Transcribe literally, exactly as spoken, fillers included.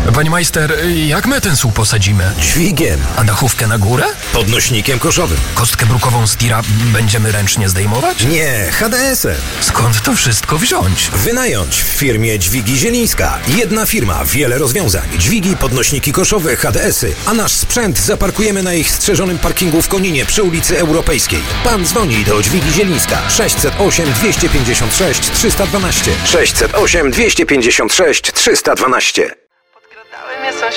Panie majster, jak my ten słup posadzimy? Dźwigiem. A dachówkę na górę? Podnośnikiem koszowym. Kostkę brukową z tira będziemy ręcznie zdejmować? Nie, H D S-em. Skąd to wszystko wziąć? Wynająć w firmie Dźwigi Zielińska. Jedna firma, wiele rozwiązań. Dźwigi, podnośniki koszowe, H D S-y. A nasz sprzęt zaparkujemy na ich strzeżonym parkingu w Koninie przy ulicy Europejskiej. Pan dzwoni do Dźwigi Zielińska. sześćset osiem dwieście pięćdziesiąt sześć trzysta dwanaście. sześćset osiem dwieście pięćdziesiąt sześć trzysta dwanaście.